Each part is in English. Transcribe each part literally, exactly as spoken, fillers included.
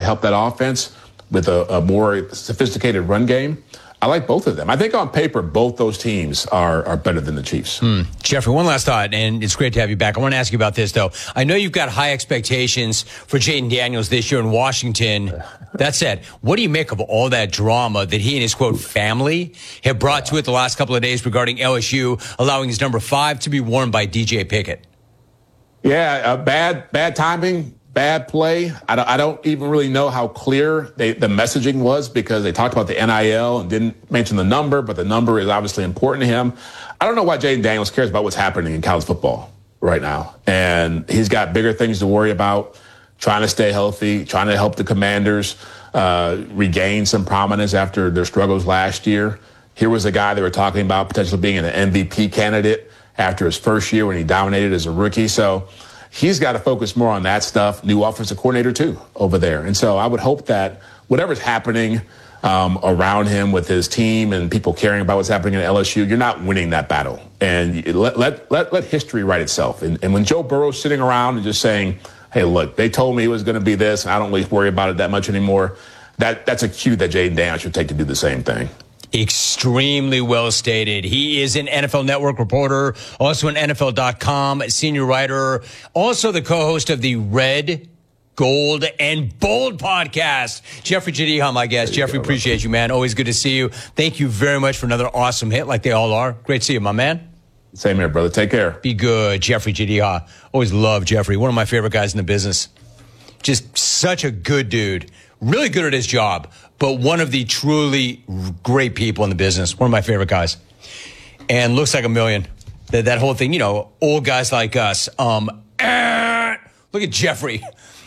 help that offense with a, a more sophisticated run game. I like both of them. I think on paper, both those teams are are better than the Chiefs. Hmm. Jeffrey, one last thought, and it's great to have you back. I want to ask you about this, though. I know you've got high expectations for Jayden Daniels this year in Washington. That said, what do you make of all that drama that he and his, quote, family have brought to it the last couple of days regarding L S U allowing his number five to be worn by D J Pickett? Yeah, uh, bad bad timing. Bad play. I don't, I don't even really know how clear they, the messaging was, because they talked about the N I L and didn't mention the number, but the number is obviously important to him. I don't know why Jayden Daniels cares about what's happening in college football right now. And he's got bigger things to worry about, trying to stay healthy, trying to help the Commanders uh, regain some prominence after their struggles last year. Here was a guy they were talking about potentially being an M V P candidate after his first year when he dominated as a rookie. So he's got to focus more on that stuff. New offensive coordinator, too, over there. And so I would hope that whatever's happening um, around him with his team and people caring about what's happening at L S U, you're not winning that battle. And let let let, let history write itself. And, and when Joe Burrow's sitting around and just saying, hey, look, they told me it was going to be this, and I don't really worry about it that much anymore, that that's a cue that Jayden Daniels should take to do the same thing. Extremely well stated. He is an N F L Network reporter, also an N F L dot com senior writer, also the co-host of the Red, Gold, and Bold podcast. Jeffrey Jadiha, my guest. Jeffrey, go, appreciate bro. you, man. Always good to see you. Thank you very much for another awesome hit, like they all are. Great to see you, my man. Same here, brother. Take care. Be good. Jeffrey Jadiha. Always love Jeffrey. One of my favorite guys in the business. Just such a good dude. Really good at his job, but one of the truly great people in the business. One of my favorite guys. And looks like a million. That, that whole thing, you know, old guys like us. Um, eh, look at Jeffrey.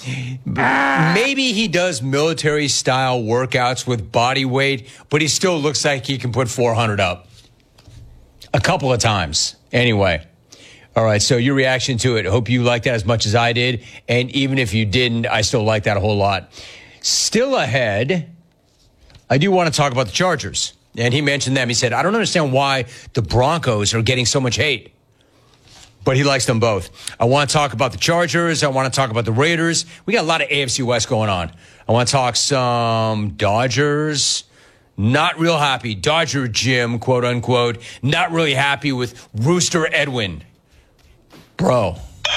Maybe he does military-style workouts with body weight, but he still looks like he can put four hundred up. A couple of times. Anyway. All right, so your reaction to it. Hope you liked that as much as I did. And even if you didn't, I still like that a whole lot. Still ahead, I do want to talk about the Chargers. And he mentioned them. He said, I don't understand why the Broncos are getting so much hate. But he likes them both. I want to talk about the Chargers. I want to talk about the Raiders. We got a lot of A F C West going on. I want to talk some Dodgers. Not real happy. Dodger Jim, quote unquote. Not really happy with Rooster Edwin. Bro,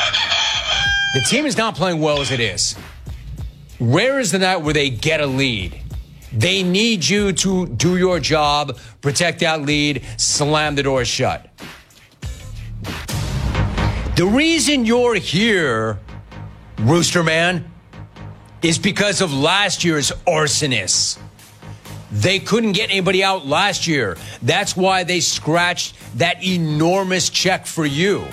the team is not playing well as it is. Rare is the night where they get a lead. They need you to do your job, protect that lead, slam the door shut. The reason you're here, Rooster Man, is because of last year's arsonists. They couldn't get anybody out last year. That's why they scratched that enormous check for you.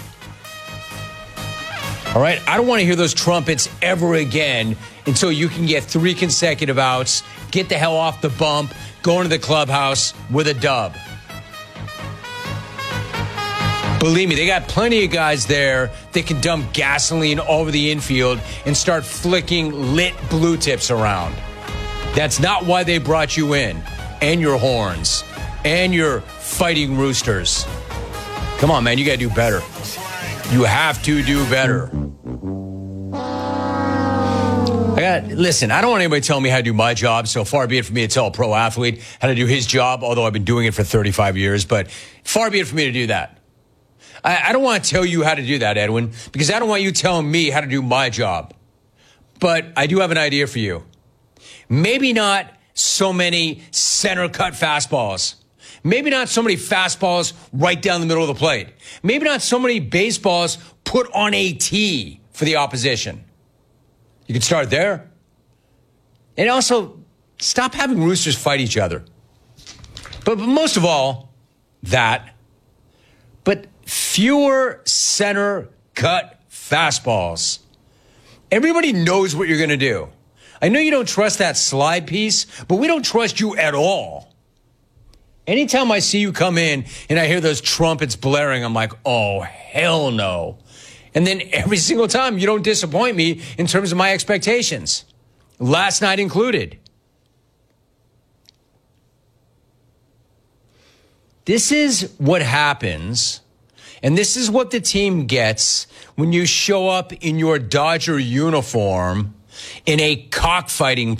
All right, I don't want to hear those trumpets ever again until you can get three consecutive outs, get the hell off the bump, go into the clubhouse with a dub. Believe me, they got plenty of guys there that can dump gasoline over the infield and start flicking lit blue tips around. That's not why they brought you in, and your horns, and your fighting roosters. Come on, man, you got to do better. You have to do better. I got, listen, I don't want anybody telling me how to do my job, so far be it for me to tell a pro athlete how to do his job, although I've been doing it for thirty-five years, but far be it for me to do that. I, I don't want to tell you how to do that, Edwin, because I don't want you telling me how to do my job. But I do have an idea for you. Maybe not so many center cut fastballs. Maybe not so many fastballs right down the middle of the plate. Maybe not so many baseballs put on a tee for the opposition. You can start there. And also, stop having roosters fight each other. But, but most of all, that. But fewer center cut fastballs. Everybody knows what you're going to do. I know you don't trust that slide piece, but we don't trust you at all. Anytime I see you come in and I hear those trumpets blaring, I'm like, oh, hell no. And then every single time you don't disappoint me in terms of my expectations. Last night included. This is what happens, and this is what the team gets when you show up in your Dodger uniform in a cockfighting